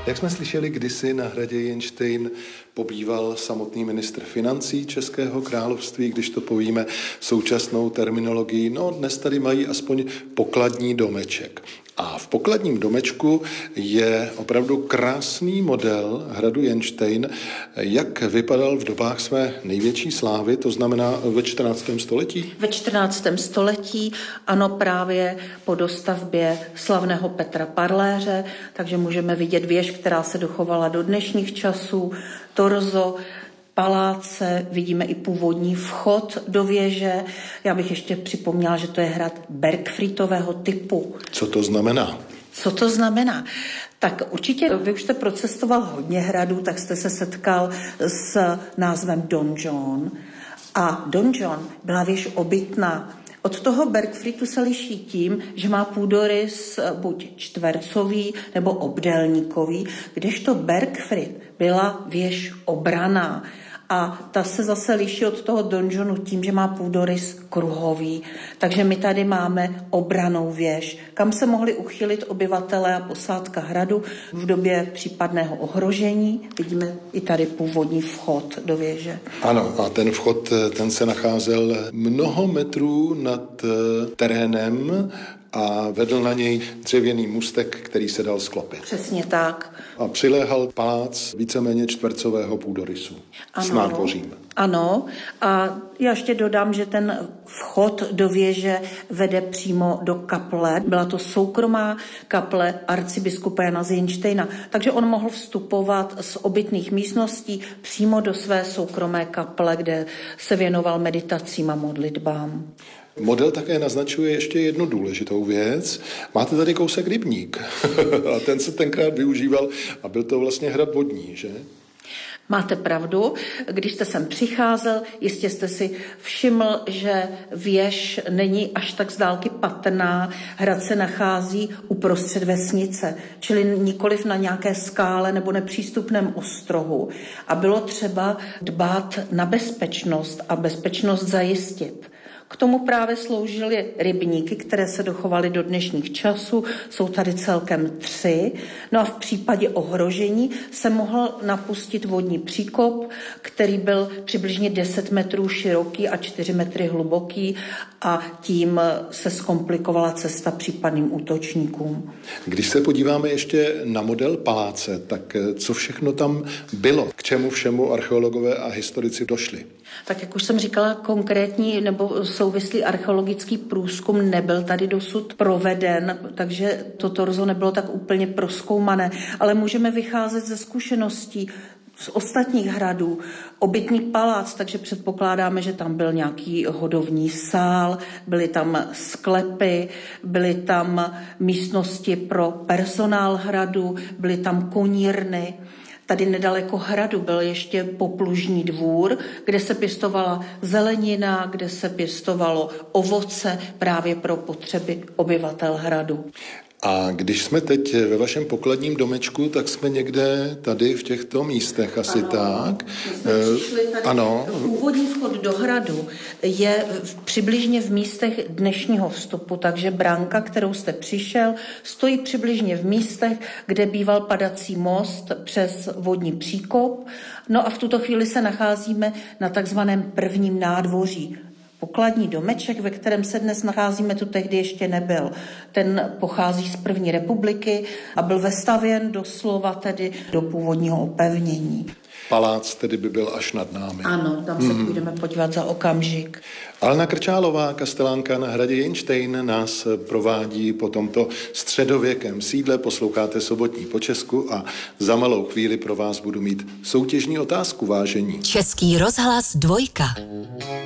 Jak jsme slyšeli, kdysi na hradě Jenštejn pobýval samotný ministr financí Českého království, když to povíme současnou terminologií. No, dnes tady mají aspoň pokladní domeček. A v pokladním domečku je opravdu krásný model hradu Jenštejn, jak vypadal v dobách své největší slávy, to znamená ve 14. století? Ve 14. století, ano, právě po dostavbě slavného Petra Parléře, takže můžeme vidět věž, která se dochovala do dnešních časů, torzo paláce, vidíme i původní vchod do věže. Já bych ještě připomněla, že to je hrad Bergfriedového typu. Co to znamená? Co to znamená? Tak určitě, vy už jste procestoval hodně hradů, tak jste se setkal s názvem donjon. A donjon byla věž obytná. Od toho Bergfriedu se liší tím, že má půdorys buď čtvercový nebo obdélníkový, kdežto Bergfried byla věž obranná. A ta se zase liší od toho donjonu tím, že má půdorys kruhový. Takže my tady máme obrannou věž, kam se mohli uchylit obyvatelé a posádka hradu v době případného ohrožení. Vidíme i tady původní vchod do věže. Ano, a ten vchod, ten se nacházel mnoho metrů nad terénem a vedl na něj dřevěný můstek, který se dal sklopit. Přesně tak. A přiléhal palác víceméně čtvercového půdorysu s nádvořím. Ano, a já ještě dodám, že ten vchod do věže vede přímo do kaple. Byla to soukromá kaple arcibiskupa Jana z Jenštejna, takže on mohl vstupovat z obytných místností přímo do své soukromé kaple, kde se věnoval meditacím a modlitbám. Model také naznačuje ještě jednu důležitou věc. Máte tady kousek rybník a ten se tenkrát využíval a byl to vlastně hrad vodní, že? Máte pravdu, když jste sem přicházel, jistě jste si všiml, že věž není až tak z dálky patrná, hrad se nachází uprostřed vesnice, čili nikoliv na nějaké skále nebo nepřístupném ostrohu. A bylo třeba dbát na bezpečnost a bezpečnost zajistit. K tomu právě sloužily rybníky, které se dochovaly do dnešních časů. Jsou tady celkem 3. No a v případě ohrožení se mohl napustit vodní příkop, který byl přibližně 10 metrů široký a 4 metry hluboký a tím se zkomplikovala cesta případným útočníkům. Když se podíváme ještě na model paláce, tak co všechno tam bylo? K čemu všemu archeologové a historici došli? Tak jak už jsem říkala, konkrétní nebo souvislý archeologický průzkum nebyl tady dosud proveden, takže to torzo nebylo tak úplně prozkoumané, ale můžeme vycházet ze zkušeností z ostatních hradů. Obytný palác, takže předpokládáme, že tam byl nějaký hodovní sál, byly tam sklepy, byly tam místnosti pro personál hradu, byly tam konírny. Tady nedaleko hradu byl ještě poplužní dvůr, kde se pěstovala zelenina, kde se pěstovalo ovoce právě pro potřeby obyvatel hradu. A když jsme teď ve vašem pokladním domečku, tak jsme někde tady v těchto místech asi ano, tak. Ano. Původní vchod do hradu je přibližně v místech dnešního vstupu, takže branka, kterou jste přišel, stojí přibližně v místech, kde býval padací most přes vodní příkop. No a v tuto chvíli se nacházíme na takzvaném prvním nádvoří. Pokladní domeček, ve kterém se dnes nacházíme, tu tehdy ještě nebyl. Ten pochází z první republiky a byl vestavěn doslova tedy do původního opevnění. Palác tedy by byl až nad námi. Ano, tam se půjdeme podívat za okamžik. Alena Krčálová, kastelánka na hradě Jenštejn, nás provádí po tomto středověkém sídle. Posloucháte Sobotní po Česku a za malou chvíli pro vás budu mít soutěžní otázku, vážení. Český rozhlas 2.